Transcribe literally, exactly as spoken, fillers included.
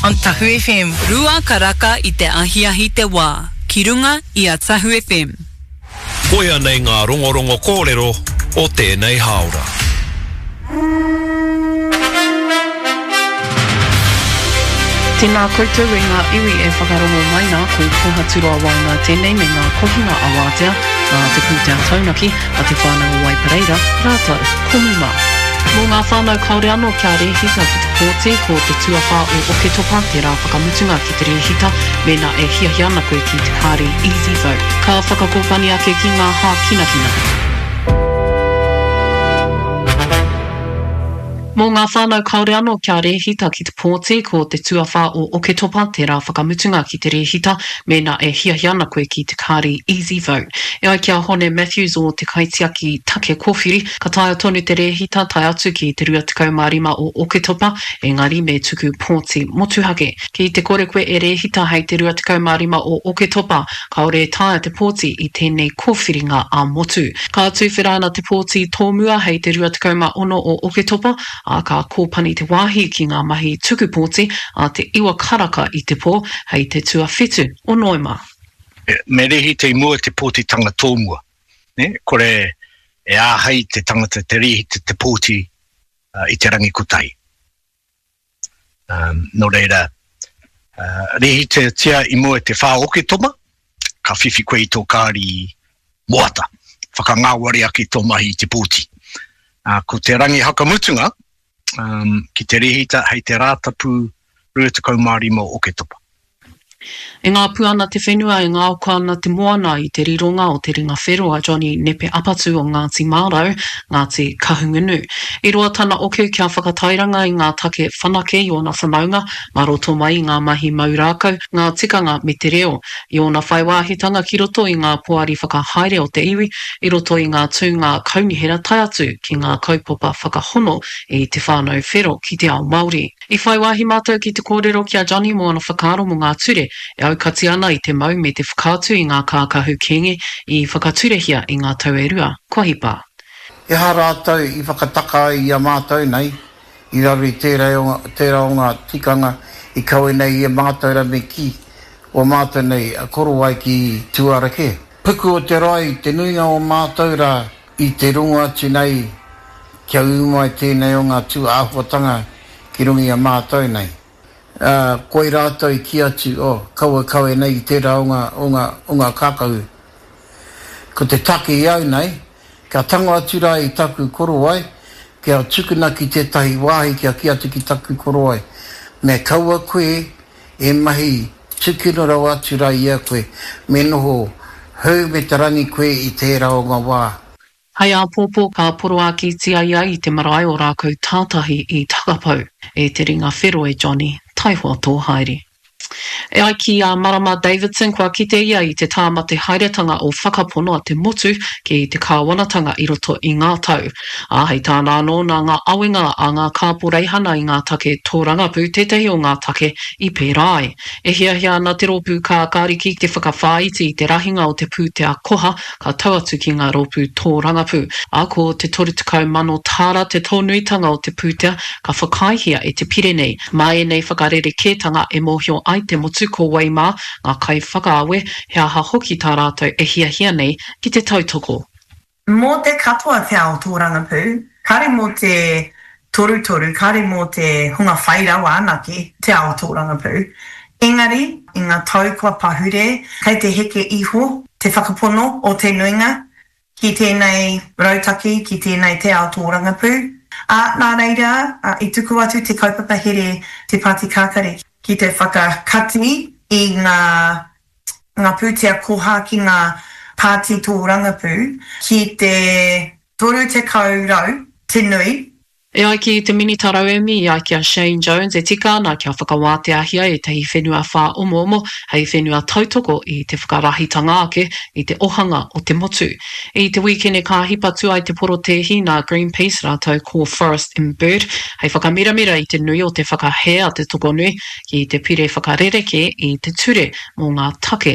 on Tahu F M. Rua karaka i te ahiahi te wā. Ki runga i a Tahu F M. Koia nei ngā rongorongo kōrero o tēnei haora. Tēnā koutou e ngā iwi e whakarongo mai nā ko Toha Turoa Wainga tēnei me ngā kohinga a wātea, ngā te pūtea taunaki a te whānau Waipareira, rātou, komuma. Mō ngā whānau kaore anō kia rehita ki te pōte ko te tuawha o Oketopa, te rā whakamutunga ki te rehita, mena e hiahi ana koe ki te kāre Easy Vote. Ka whakakopani ake ki ngā hā kinakina. Mō ngā whānau kaore anō kia rehita ki te pōte ko te tuawha o Oketopa, te rā whakamutunga ki te rehita, mena e hiahi ana koe ki te kāre Easy Vote. E ai kia hone Matthews o te kaitiaki take kōwhiri, ka taia tonu te rehita tai atu ki te rua tekau mā rima o Oketopa, engari me tuku pōte motuhake. Ki te kore koe e rehita hei te rua tekau mā rima o Oketopa, kaore taia te pōte i tēnei kōwhiringa a motu. Ka tuwhera ana te pōte tōmua hei te rua tekau mā ono o Oketopa, a ka kōpani te wāhi ki ngā mahi tuku pōti a te iwa karaka i te pō hei te tua whetu o Noema. Me rehi te mua te pōti tanga tōmua. Ne? Kore e āhei te tangata te rehi te, te pōti uh, i te rangi kutai. Um, no reira, uh, rehi te tia i mua te whā Oketopa, ka whiwhi koe i tō kāri moata. Whakangāwari ake tō mahi i te pōti. Uh, ko te rangi hakamutunga, Um, ki te rehita hei te rātapu rua tekau mā rima o Oketopa. E ngā puana te whenua e ngā oka ana te moana i te rironga o te ringa wheroa Johnny Nepe Apatu o Ngāti Mārau, Ngāti Kahungunu. I roa tana oku kia whakatairanga i ngā take whanake i ona whanaunga, maroto mai i ngā mahi maurākau, ngā tikanga me te reo. I ona whaiwāhitanga ki roto i ngā poari whakahaere o te iwi, i roto i ngā tūnga kaunihera tai atu ki ngā kaupapa whakahono i te whānau whero ki te ao Māori. I whaiwāhi mātou ki te kōrero kia Johnny mo ana whakaaro mo ngā ture, e aukati ana i te mau me te whakātu i ngā kākahu kenge i whakaturehia i ngā tau e rua. Kua hipa. E ha rātou i whakataka i a mātou nei, i raru i tērā o ngā tikanga i kaue nei i a mātou ra me ki o mātou nei a koro ai ki tuarake. Puku o te rai, te nuinga o mātou ra i te runga atu nei kia umai tēnei o ngā tū āhuatanga ki rungi a mātou nei. Uh, koi rātou i ki atu, oh, kaua kaue nei i tērā o ngā, o ngā, o ngā kākau. Ko te take i au nei, kia tango atu rā i taku koro ai, kia tukuna ki tētahi wāhi kia ki atu ki taku koro ai. Me kaua koe e mahi tukuna rau atu rā i a koe, me noho hau me te rangi koe i tērā o ngā wā. Hei a pōpō ka poro a ki tia ia i te marae o rākau tātahi i takapau, e te ringa whero e Johnny, taihoa tō haere. E ai ki a Marama Davidson kua kite ia i te tāma te hairetanga o whakapono a te motu ki te kāwanatanga i roto i ngā tau. A hei tāna anō nā ngā awenga a ngā kāpo reihana i ngā take tōrangapu tētahi o ngā take i pērai. E hia hia ana te ropu ka kāriki te whakawhāiti i te rahinga o te pūtea koha ka tauatu ki ngā ropu tōrangapu. A ko te toru tekau mano tāra te tōnuitanga o te pūtea ka whakaihia e te Pirenei. Mai e nei whakarere kētanga e mōhio ai te motu ko Waimā, ngā kai whakaawe, hea ha hoki tā rātou e hia hia nei ki te tautoko. Mō te katoa te ao tōrangapu, kare mō te toru-toru, kare mō te hunga whairawa anake te ao tōrangapu. Engari, i ngā tau kua pahure, kei te heke iho, te whakapono o te nuinga, ki tēnei rautaki, ki tēnei te ao tōrangapu. A nā reira, a, i tuku atu te kaupapa here te Pāti Kākare, ki te whakakati i ngā, ngā pūtea koha ki ngā pāti tōrangapu, ki te toru te kaurau, te nui. E ai ki te mini tarauemi, e ai ki a Shane Jones e tika nā kia whakawātea hia e tehi whenua whā omo omo, hei whenua tautoko i te whakarahitanga ake i te ohanga o te motu. I te weekend e ka hipatu ai te poro tehi nā Greenpeace rātou ko Forest and Bird, hei whakamiramira i te nui o te whakahea te tokonui ki te pire whakarereke i te ture mō ngā take